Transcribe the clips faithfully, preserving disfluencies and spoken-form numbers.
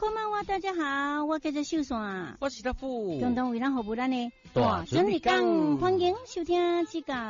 こんばんは，大家好，我叫做秀山， 我是大富， 共同为咱服务咱的大兄弟讲，欢迎收听指教。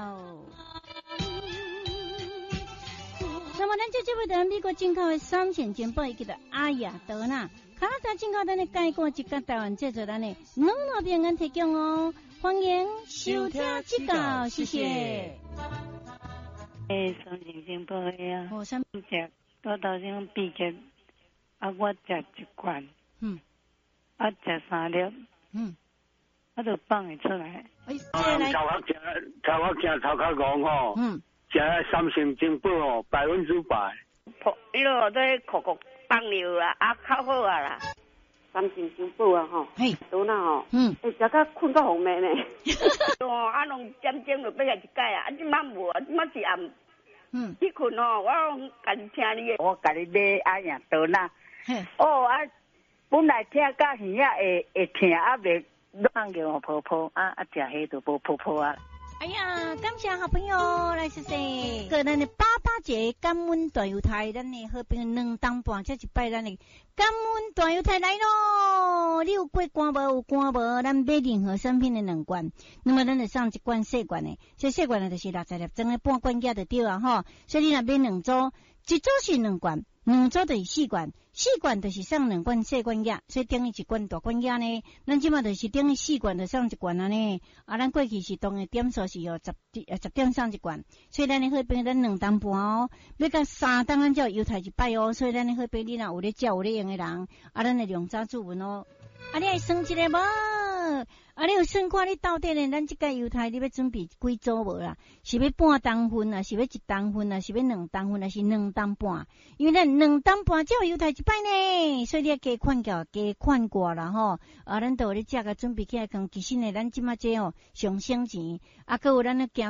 那么咱这这位在美国进口的三线金宝，伊叫做阿雅德纳，卡拉达进口咱的介绍一个台湾制作咱的两路平安提供哦，欢迎收听指教，谢谢。 诶，三线金宝呀， 哦，什么？ 食我头先毕业。啊，我食一罐， 嗯， 啊，食三粒， 嗯， 我就放会出来。 哎，接来， 超学食，超学食超较戆吼， 嗯， 食三成精宝哦，百分之百。 破，伊落在酷酷放尿啦，啊，较好啊啦。三成精宝啊吼， 嘿， 倒哪吼， 嗯， 会食到困到红面呢。哦，啊，拢渐渐就变下一届啊，啊，即满无啊，即满是暗。 嗯， 去困哦，我家己听你的，我家己买啊呀倒哪。哦啊，本来听甲耳仔会会疼，啊袂放叫我泡泡啊啊，食迄就无泡泡啊。 哎呀，感谢好朋友来谢谢。个咱的爸爸节感恩大犹太，咱的好朋友两当半，这一摆咱的感恩大犹太来咯。你有过关无？有关无？咱买任何产品的两罐，那么咱就送一罐细罐的，这细罐的就是六十粒装的半罐价就对啊吼。所以你若买两组，一组是两罐。两组就是四罐，四罐就是送两罐细罐药，所以等于一罐大罐药呢。咱即马就是等于四罐就送一罐啊呢。啊，咱过去是当的点数是哦十呃十点送一罐，所以咱的好朋友咱两担半哦，要到三担咱才有犹太一摆哦。所以咱的好朋友你若有咧照有咧用的人，啊，咱的量早注文哦。啊，你爱算一个无？啊，你有算看你到底呢？咱即个犹太你要准备几组无啦？是要半担份啊？是要一担份啊？是要两担份啊？是两担半？因为咱两担半才有犹太一摆呢，所以你要加款叫加款过啦吼。啊，咱都有咧食个准备起来，讲其实呢，咱即马这哦上省钱，啊，搁有咱咧行。